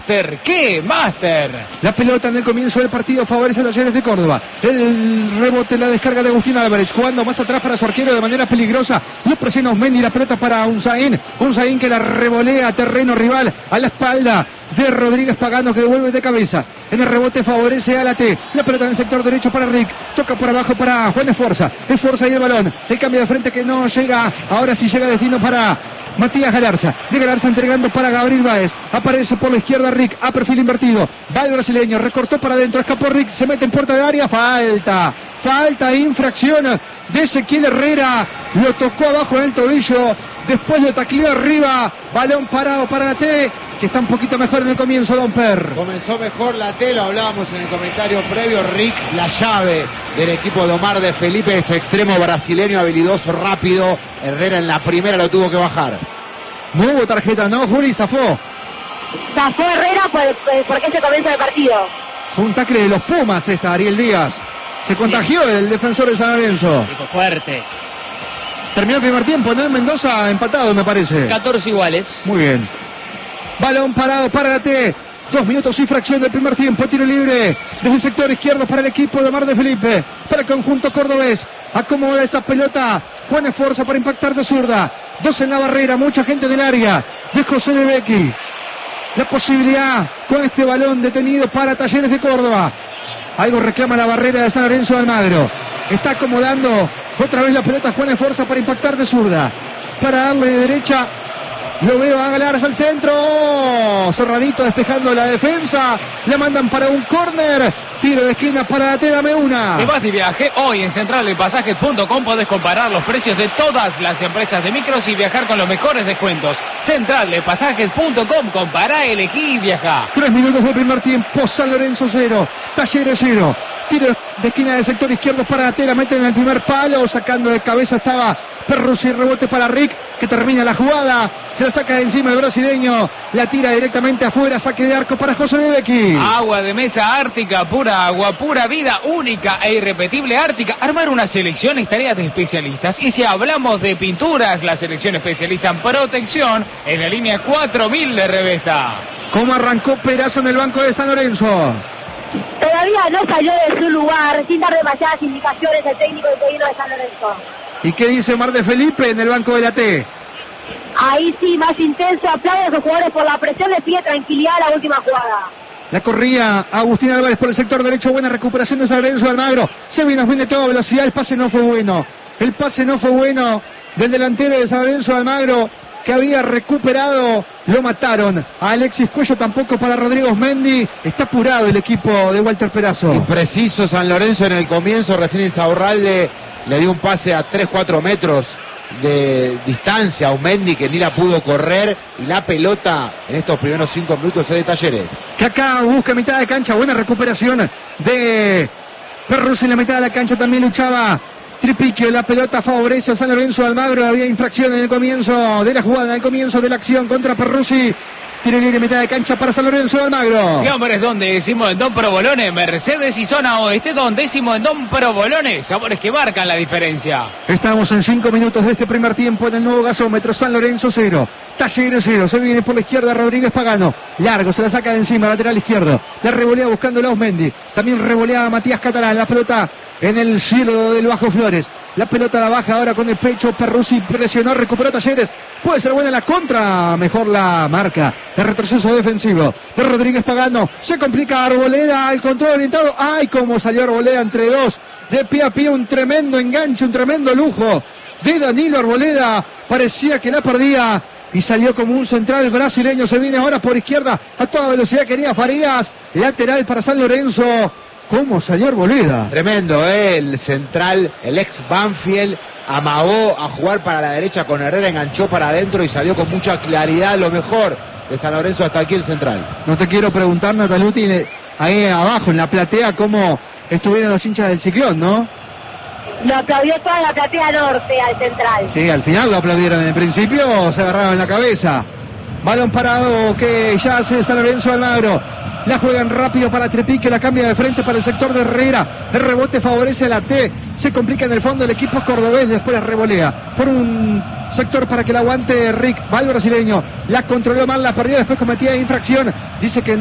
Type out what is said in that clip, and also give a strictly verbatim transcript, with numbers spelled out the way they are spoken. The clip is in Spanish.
¿Qué, Master? La pelota en el comienzo del partido favorece a Talleres de Córdoba. El rebote, la descarga de Agustín Álvarez, jugando más atrás para su arquero de manera peligrosa. Lo presiona Osmendi, la pelota para Unzaín. Unzaín que la revolea a terreno rival, a la espalda de Rodríguez Pagano, que devuelve de cabeza. En el rebote favorece a la T. La pelota en el sector derecho para Rick. Toca por abajo para Juan Esforza. Esforza y el balón. El cambio de frente que no llega. Ahora sí llega destino para Matías Galarza. De Galarza entregando para Gabriel Báez. Aparece por la izquierda Rick. A perfil invertido. Va el brasileño. Recortó para adentro. Escapó Rick. Se mete en puerta de área. Falta. Falta. Infracción de Ezequiel Herrera. Lo tocó abajo en el tobillo. Después lo tacleó arriba. Balón parado para la T, que está un poquito mejor en el comienzo, Don Per. Comenzó mejor la T, lo hablábamos en el comentario previo. Rick, la llave del equipo de Omar de Felipe, este extremo brasileño habilidoso, rápido. Herrera en la primera lo tuvo que bajar. No hubo tarjeta, ¿no, Juli? Zafó. Zafó Herrera por, porque ese comienzo del partido. Fue un tacle de los Pumas esta, Ariel Díaz. Se contagió sí. El defensor de San Lorenzo. Rico fuerte. Terminó el primer tiempo, ¿no? En Mendoza empatado, me parece. catorce iguales. Muy bien. Balón parado para la T. Dos minutos y fracción del primer tiempo. Tiro libre desde el sector izquierdo para el equipo de Omar de Felipe. Para el conjunto cordobés. Acomoda esa pelota. Juan Esforza para impactar de zurda. Dos en la barrera. Mucha gente del área de José de Becchi. La posibilidad con este balón detenido para Talleres de Córdoba. Algo reclama la barrera de San Lorenzo de Almagro. Está acomodando otra vez la pelota Juan Esforza para impactar de zurda. Para darle de derecha. Lo veo a Galarza al centro. Oh, cerradito despejando la defensa. Le mandan para un córner. Tiro de esquina para la T, dame una. Te vas de viaje. Hoy en central de pasajes punto com podés comparar los precios de todas las empresas de micros y viajar con los mejores descuentos. central de pasajes punto com. Compará, elegí y viajá. Tres minutos del primer tiempo. San Lorenzo cero. Talleres cero. Tiro de esquina del sector izquierdo para la T. La meten en el primer palo. Sacando de cabeza estaba Perruzzi, rebote para Rick, que termina la jugada. Se la saca de encima el brasileño. La tira directamente afuera. Saque de arco para José de Becchi. Agua de mesa Ártica, pura agua, pura vida, única e irrepetible Ártica. Armar una selección es tarea de especialistas. Y si hablamos de pinturas, la selección especialista en protección en la línea cuatro mil de Revesta. ¿Cómo arrancó Perazo en el banco de San Lorenzo? Todavía no salió de su lugar, sin dar demasiadas indicaciones el técnico interino de San Lorenzo. ¿Y qué dice Omar de Felipe en el banco de la T? Ahí sí, más intenso, aplaude a sus jugadores por la presión, le pide tranquilidad a la última jugada. La corría Agustín Álvarez por el sector derecho, buena recuperación de San Lorenzo de Almagro. Se vino, viene toda velocidad, el pase no fue bueno. El pase no fue bueno del delantero de San Lorenzo de Almagro, que había recuperado. Lo mataron a Alexis Cuello, tampoco para Rodrigo Osmendi. Está apurado el equipo de Walter Perazo. Impreciso San Lorenzo en el comienzo, recién Insaurralde le dio un pase a tres cuatro metros de distancia a Osmendi, que ni la pudo correr, y la pelota en estos primeros cinco minutos es de Talleres. Que acá busca mitad de cancha, buena recuperación de Perruzzi en la mitad de la cancha, también luchaba Tripiquio, la pelota favorece a San Lorenzo de Almagro. Había infracción en el comienzo de la jugada, en el comienzo de la acción contra Perruzzi. Tiro libre mitad de cancha para San Lorenzo de Almagro. ¿Qué hombres don décimo en Don Provolone? Mercedes y zona oeste, don décimo en Don Provolone. Sabores que marcan la diferencia. Estamos en cinco minutos de este primer tiempo en el nuevo gasómetro. San Lorenzo cero, Talleres cero. Se viene por la izquierda Rodríguez Pagano. Largo, se la saca de encima, lateral izquierdo. La revolea buscando a Osmendi. También revolea a Matías Catalán. La pelota en el cielo del Bajo Flores. La pelota la baja ahora con el pecho. Perruzzi presionó, recuperó Talleres. Puede ser buena la contra. Mejor la marca de retroceso defensivo de Rodríguez Pagano. Se complica Arboleda. El control orientado. ¡Ay! Cómo salió Arboleda entre dos. De pie a pie. Un tremendo enganche. Un tremendo lujo de Danilo Arboleda. Parecía que la perdía. Y salió como un central brasileño. Se viene ahora por izquierda. A toda velocidad quería Farías. Lateral para San Lorenzo. ¿Cómo salió Arboleda? Tremendo, ¿eh? El central, el ex Banfield, amagó a jugar para la derecha con Herrera, enganchó para adentro y salió con mucha claridad. Lo mejor de San Lorenzo hasta aquí el central. No te quiero preguntar, Nataluti, ahí abajo en la platea, cómo estuvieron los hinchas del Ciclón, ¿no? Lo aplaudió toda la platea norte al central. Sí, al final lo aplaudieron. En el principio se agarraban la cabeza. Balón parado que ya hace San Lorenzo de Almagro. La juegan rápido para Trepique, la cambia de frente para el sector de Herrera. El rebote favorece a la T. Se complica en el fondo el equipo cordobés, después la revolea por un sector para que la aguante Rick. Va el brasileño, la controló mal, la perdió, después cometía infracción. Dice que